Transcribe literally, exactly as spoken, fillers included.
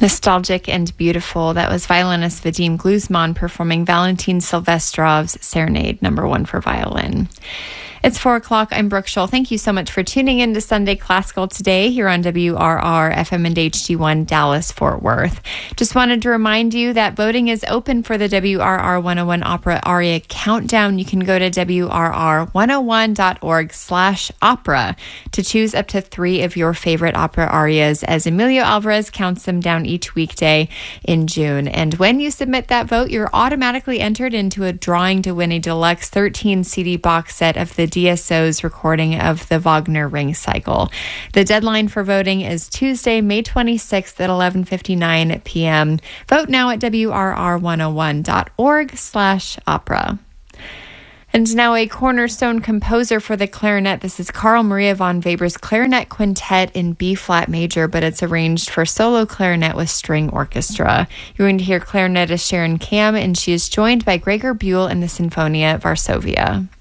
Nostalgic and beautiful. That was violinist Vadim Gluzman performing Valentin Silvestrov's Serenade, number one for violin. It's four o'clock. I'm Brooke Scholl. Thank you so much for tuning in to Sunday Classical today here on W R R F M and H D one Dallas Fort Worth. Just wanted to remind you that voting is open for the W R R one oh one Opera Aria Countdown. You can go to W R R one oh one dot org slash opera to choose up to three of your favorite opera arias as Emilio Alvarez counts them down each weekday in June. And when you submit that vote, you're automatically entered into a drawing to win a deluxe thirteen C D box set of the D S O's recording of the Wagner Ring Cycle. The deadline for voting is Tuesday, May twenty-sixth at eleven fifty-nine p.m. Vote now at W R R one oh one dot org slash opera. And now a cornerstone composer for the clarinet. This is Carl Maria von Weber's Clarinet Quintet in B-flat major, but it's arranged for solo clarinet with string orchestra. You're going to hear clarinetist Sharon Kam, and she is joined by Gregor Buell in the Sinfonia Varsovia.